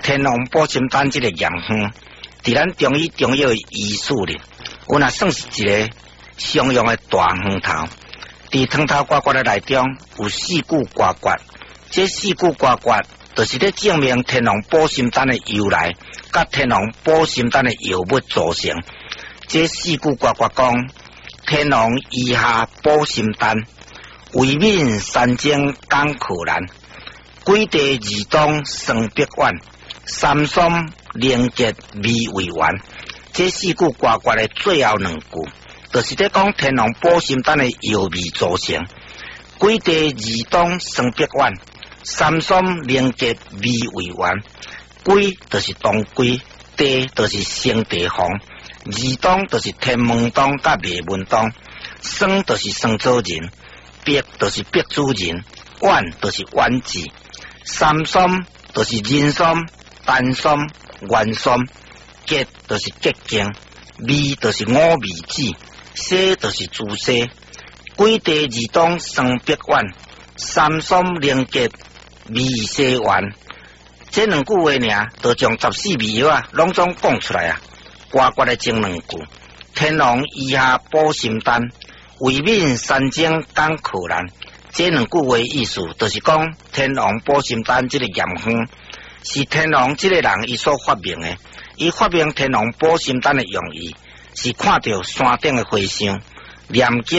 天龙保心丹这个验方，伫咱中医中药医术里，我若算是一个常用的大方头。伫汤头瓜瓜的内中有四句瓜瓜，这四句瓜瓜就是咧证明天龙保心丹的由来，甲天龙保心丹的药物组成。这四句瓜瓜讲：天龙医下保心丹，为民三经讲可难，鬼地二当生百万，三松连结味为丸。这四句瓜瓜的最后两句，就是在讲天龙保心丹的药味组成。鬼地二当生百万，三松连结味为丸。鬼就是当归，地就是生地方，二当就是天门当甲灭门当，生就是生做人，白就是白主人，丸就是丸子，三松就是人松、丹松、元松，结就是结经，味就是五味子，色就是朱色。鬼地二当生百万，三松连结味色丸。这两句话尔，就将14味药拢总讲出来啊！呱呱的前两句，天龙医下保心丹，为民三经讲可难。这两句话意思，就是讲天龙保心丹这个验方是天龙这个人伊所发明的。伊发明天龙保心丹的用意，是看到山顶的和尚念经。